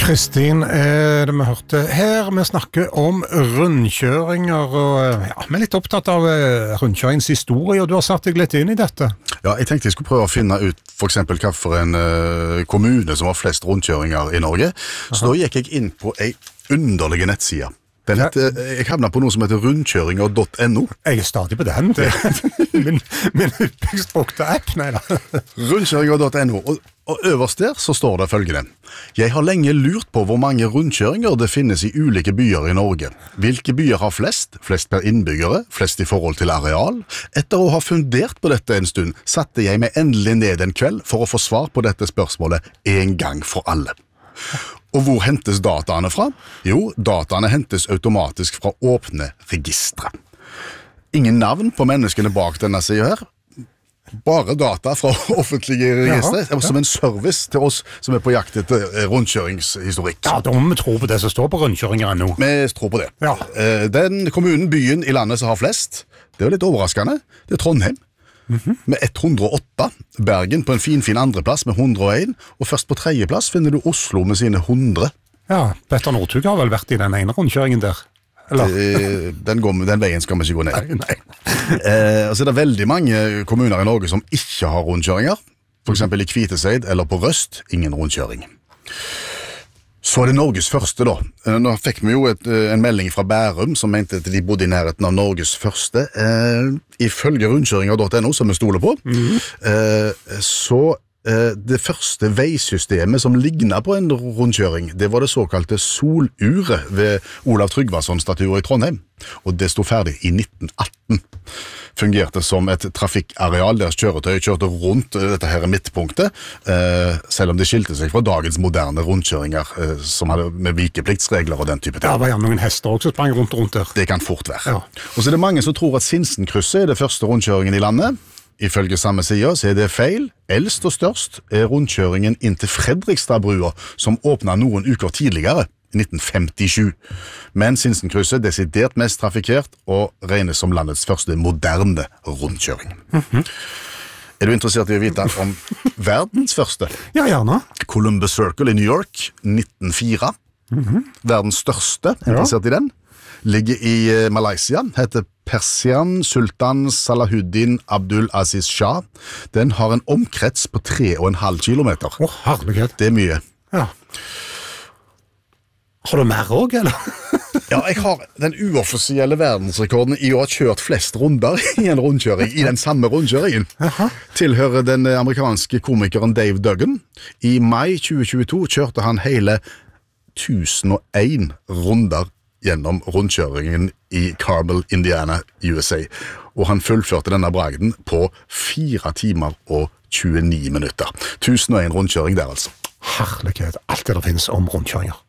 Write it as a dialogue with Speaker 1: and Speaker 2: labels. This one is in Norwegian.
Speaker 1: Kristin, det vi hørte her, vi snakker om rundkjøringer, og ja, vi litt opptatt av rundkjørings historie, og du har satt deg litt inn i dette.
Speaker 2: Ja, jeg tenkte jeg skulle prøve å finne ut for eksempel hva for en kommune som har flest rundkjøringer i Norge. Så da gikk jeg inn på en underlig nettside. Jeg havnet på noe som heter rundkjøringer.no.
Speaker 1: Jeg er stadig på den. Det min hyppigst brukte app, nei da.
Speaker 2: Rundkjøringer.no, og øverst der så står det følgende. Jeg har lenge lurt på hvor mange rundkjøringer det finnes i ulike byer i Norge. Hvilke byer har flest? Flest per innbyggere? Flest i forhold til areal? Etter å ha fundert på dette en stund, satte jeg meg endelig ned en kveld for å få svar på dette spørsmålet en gang for alle. Og hvor hentes dataene fra? Jo, dataene hentes automatisk fra åpne registre. Ingen navn på menneskene bak denne siden her. Bare data fra offentlige registre. Det er som en service til oss som er på jakt etter rundkjøringshistorikk.
Speaker 1: Ja, da må vi tro på det som står på rundkjøringer nå.
Speaker 2: Vi tror på det.
Speaker 1: Ja.
Speaker 2: Den kommunen, byen i landet som har flest, det er jo litt overraskende, det er Trondheim. Med 108, Bergen på en fin andreplass med 101, og først på tredjeplass finner du Oslo med sine 100.
Speaker 1: Ja, Petter Northug har vel vært i den ene rundkjøringen der?
Speaker 2: Den veien skal vi ikke gå ned.
Speaker 1: Nei.
Speaker 2: Så er det veldig mange kommuner i Norge som ikke har rundkjøringer, for eksempel i Kviteseid eller på Røst, ingen rundkjøring. Så er det Norges første da. Nå fikk vi jo en melding fra Bærum som mente at de bodde i nærheten av Norges første. Ifølge rundkjøringer.no, som vi stoler på, så det første veisystemet som lignet på en rundkjøring, det var det såkalte Soluret ved Olav Tryggvason-statuer i Trondheim. Og det stod ferdig i 1918. Fungerte som et trafikkareal deres kjøretøy kjørte rundt dette her midtpunktet, selv om det skilte seg fra dagens moderne rundkjøringer som hadde med vikepliktsregler og den type ting.
Speaker 1: Ja, det var gjerne noen hester også som sprang rundt der.
Speaker 2: Det kan fort være.
Speaker 1: Ja.
Speaker 2: Og så er det mange som tror at Sinsenkrysset er det første rundkjøringen i landet. Ifølge samme side så er det feil. Eldst og størst er rundkjøringen inn til Fredrikstadbrua, som åpnet noen uker tidligere, i 1957. Men Sinsenkrysset er desidert mest trafikkert og regnes som landets første moderne rundkjøring. Er du interessert i å vite om verdens første?
Speaker 1: Ja, gjerne.
Speaker 2: Columbus Circle i New York, 1904. Verdens største, interessert i den? Ligger i Malaysia, heter Persian Sultan Salahuddin Abdul Aziz Shah. Den har en omkrets på 3,5 kilometer.
Speaker 1: Herlighet.
Speaker 2: Det er mye.
Speaker 1: Ja. Har du mer også, eller?
Speaker 2: Ja, jeg har den uoffisielle verdensrekorden i å ha kjørt flest runder i en rundkjøring, i den samme rundkjøringen. Tilhører den amerikanske komikeren Dave Duggan. I mai 2022 kjørte han hele 1001 runder gjennom rundkjøringen i Carmel, Indiana, USA. Og han fullførte denne bragden på 4 timer og 29 minutter. 1001 rundkjøring der, altså.
Speaker 1: Herlighet, alt det der finnes om rundkjøringer.